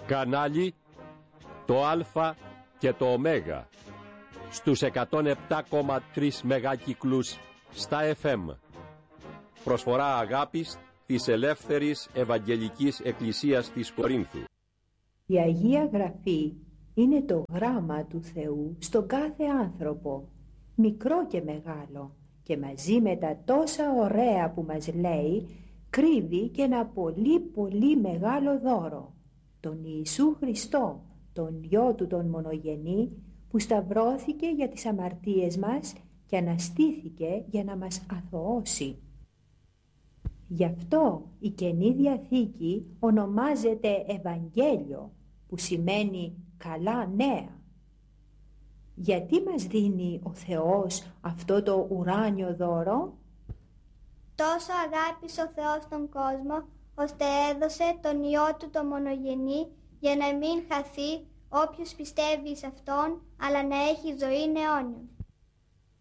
Κανάλι το Α και το Ω στους 107,3 μεγάκυκλους στα FM. Προσφορά αγάπης της Ελεύθερης Ευαγγελικής Εκκλησίας της Κορίνθου. Η Αγία Γραφή είναι το γράμμα του Θεού στον κάθε άνθρωπο, μικρό και μεγάλο, και μαζί με τα τόσα ωραία που μας λέει, κρύβει και ένα πολύ πολύ μεγάλο δώρο, τον Ιησού Χριστό, τον Υιό του τον μονογενή, που σταυρώθηκε για τις αμαρτίες μας και αναστήθηκε για να μας αθωώσει. Γι' αυτό η Καινή Διαθήκη ονομάζεται Ευαγγέλιο, που σημαίνει καλά νέα. Γιατί μας δίνει ο Θεός αυτό το ουράνιο δώρο? Τόσο αγάπησε ο Θεός τον κόσμο, ώστε έδωσε τον Υιό του το μονογενή, για να μην χαθεί όποιος πιστεύει σε Αυτόν, αλλά να έχει ζωή αιώνιον.